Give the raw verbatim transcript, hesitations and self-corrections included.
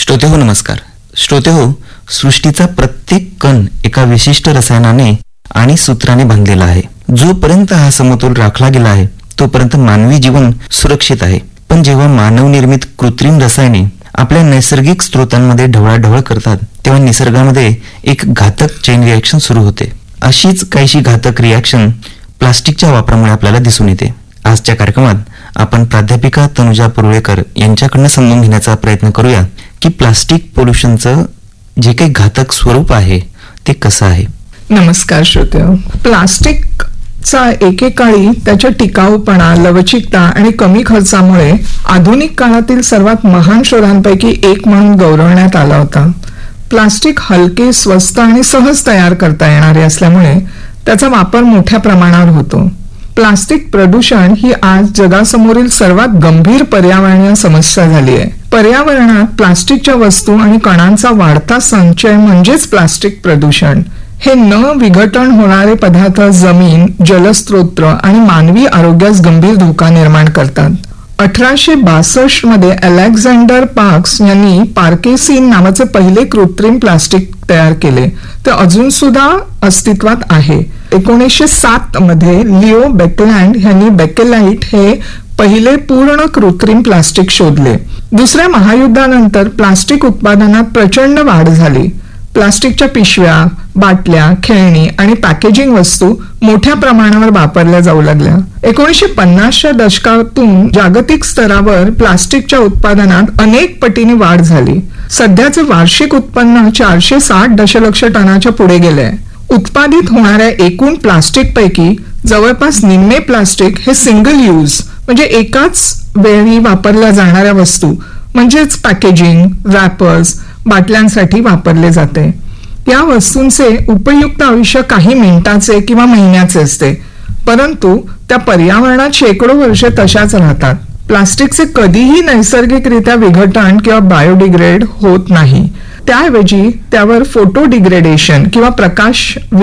श्रोतेहो नमस्कार. श्रोतेहो, सृष्टीचा प्रत्येक कण एका विशिष्ट रसायनाने आणि सूत्राने बांधलेला आहे. जोपर्यंत हा समतोल राखला गेला आहे तोपर्यंत मानवी जीवन सुरक्षित आहे. पण जेव्हा मानव निर्मित कृत्रिम रसायने आपल्या नैसर्गिक स्रोतांमध्ये ढवळाढवळ करतात तेव्हा निसर्गामध्ये एक घातक चेन रिॲक्शन सुरू होते. अशीच काहीशी घातक रिॲक्शन प्लास्टिकच्या वापरामुळे आपल्याला दिसून येते. आजच्या कार्यक्रमात आपण प्राध्यापिका तनुजा पुरळेकर यांच्याकडनं समजून घेण्याचा प्रयत्न करूया की प्लास्टिक पोल्युशनचं जे काही घातक स्वरूप आहे ते कसं आहे. नमस्कार श्रोतेहो. प्लास्टिकचा एकेकाळी त्याच्या टिकाऊपणा, लवचिकता आणि कमी खर्चामुळे आधुनिक काळातील सर्वात महान शोधांपैकी एक म्हणून गौरवण्यात आला होता. प्लास्टिक हलके, स्वस्त आणि सहज तयार करता येणारे असल्यामुळे त्याचा वापर मोठ्या प्रमाणावर होतो. प्लास्टिक प्रदूषण ही आज जगासमोरील सर्वात गंभीर पर्यावरणीय समस्या झाली आहे. पर्यावरणात प्लास्टिकच्या वस्तू आणि कणांचा वाढता संचय म्हणजेच प्लास्टिक प्रदूषण. हे न विघटन होणारे पदार्थ जमीन, जलस्रोत आणि मानवी आरोग्यास गंभीर धोका निर्माण करतात. अठराशे बासष्ट मध्ये अलेक्झांडर पार्क्स यांनी पार्केसिन नावाचे पहिले कृत्रिम प्लास्टिक तयार केले. ते अजून सुद्धा अस्तित्वात आहे. एकोणीसशे सात मध्ये लिओ बेकेलँड यांनी बेकेलाइट हे पहिले पूर्ण कृत्रिम प्लास्टिक शोधले. दुसऱ्या महायुद्धानंतर प्लास्टिक उत्पादनात प्रचंड वाढ झाली. प्लास्टिकच्या पिशव्या, बाटल्या, खेळणी आणि पॅकेजिंग वस्तू मोठ्या प्रमाणावर वापरल्या जाऊ लागल्या. एकोणीसशे पन्नासच्या दशकातून जागतिक स्तरावर प्लास्टिकच्या उत्पादनात अनेक पटीने वाढ झाली. सध्याचे वार्षिक उत्पन्न चारशे साठ दशलक्ष टनाच्या पुढे गेले. उत्पादित होणाऱ्या एकूण प्लास्टिक पैकी जवळपास निम्मे प्लास्टिक हे सिंगल यूज म्हणजे एकाच वेळी वापरल्या जाणाऱ्या वस्तू म्हणजेच पॅकेजिंग, रॅपर्स, बाटल्यांसाठी वापरले जाते. या वस्तूंचे उपयुक्त आयुष्य काही मिनिटाचे किंवा महिन्याचे असते, परंतु त्या पर्यावरणात शेकडो वर्षे तशाच राहतात. प्लास्टिकचे कधीही नैसर्गिकरित्या विघटन किंवा बायोडिग्रेड होत नाही. त्याऐवजी त्यावर फोटो डिग्रेडेशन किंवा प्रकाश